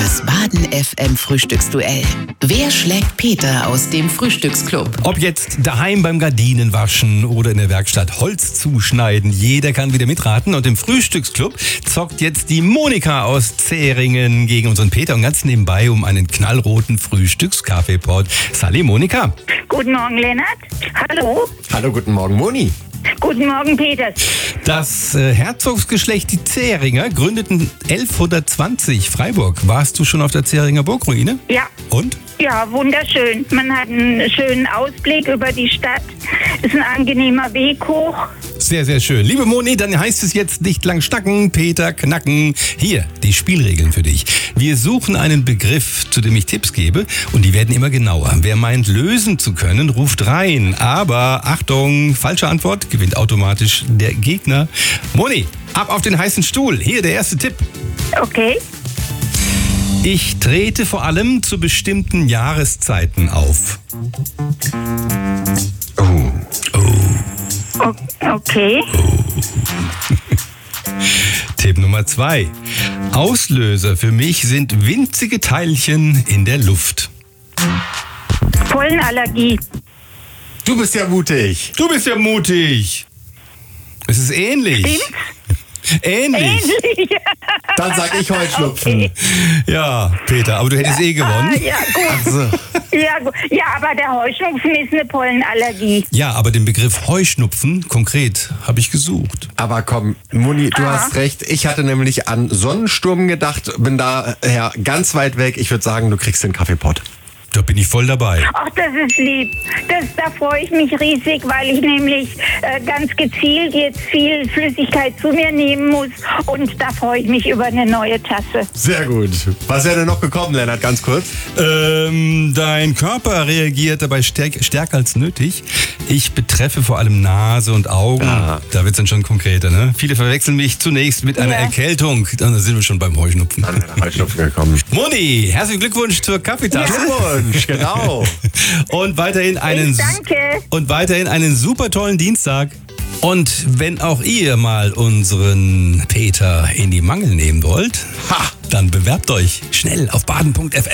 Das Baden FM Frühstücksduell. Wer schlägt Peter aus dem Frühstücksclub? Ob jetzt daheim beim Gardinenwaschen oder in der Werkstatt Holz zuschneiden, jeder kann wieder mitraten. Und im Frühstücksclub zockt jetzt die Monika aus Zähringen gegen unseren Peter und ganz nebenbei um einen knallroten Frühstückskaffeepot. Salut Monika. Guten Morgen, Lennart. Hallo. Hallo, guten Morgen, Moni. Guten Morgen, Peter. Das Herzogsgeschlecht, die Zähringer, gründeten 1120 Freiburg. Warst du schon auf der Zähringer Burgruine? Ja. Und? Ja, wunderschön. Man hat einen schönen Ausblick über die Stadt. Ist ein angenehmer Weg hoch. Sehr, sehr schön. Liebe Moni, dann heißt es jetzt nicht lang schnacken, Peter knacken. Hier, die Spielregeln für dich. Wir suchen einen Begriff, zu dem ich Tipps gebe, und die werden immer genauer. Wer meint, lösen zu können, ruft rein. Aber Achtung, falsche Antwort gewinnt automatisch der Gegner. Moni, ab auf den heißen Stuhl. Hier der erste Tipp. Okay. Ich trete vor allem zu bestimmten Jahreszeiten auf. Okay. Tipp Nummer 2. Auslöser für mich sind winzige Teilchen in der Luft. Pollenallergie. Du bist ja mutig. Du bist ja mutig. Es ist ähnlich. Stimmt's? Ähnlich. Ähnlich. Dann sag ich Heuschnupfen. Okay. Ja, Peter, aber du hättest gewonnen. Ja, gut. Ja, gut. Ja, aber der Heuschnupfen ist eine Pollenallergie. Ja, aber den Begriff Heuschnupfen konkret habe ich gesucht. Aber komm, Moni, du hast recht. Ich hatte nämlich an Sonnensturm gedacht, bin daher ganz weit weg. Ich würde sagen, du kriegst den Kaffeepot. Da bin ich voll dabei. Ach, das ist lieb. Da freue ich mich riesig, weil ich nämlich ganz gezielt jetzt viel Flüssigkeit zu mir nehmen muss. Und da freue ich mich über eine neue Tasse. Sehr gut. Was wäre denn noch gekommen, Lennart, ganz kurz? Dein Körper reagiert dabei stärker als nötig. Ich betreffe vor allem Nase und Augen. Ja. Da wird es dann schon konkreter, ne? Viele verwechseln mich zunächst mit einer Erkältung. Dann sind wir schon beim Heuschnupfen. Dann wäre der Heuschnupfen gekommen. Moni, herzlichen Glückwunsch zur Kaffeetasse. Glückwunsch, genau. Und weiterhin Danke. einen super tollen Dienstag. Und wenn auch ihr mal unseren Peter in die Mangel nehmen wollt, dann bewerbt euch schnell auf baden.fm.